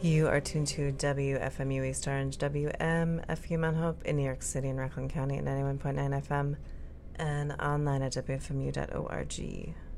You are tuned to WFMU East Orange, WMFU Mount Hope in New York City and Rockland County at 91.9 FM and online at WFMU.org.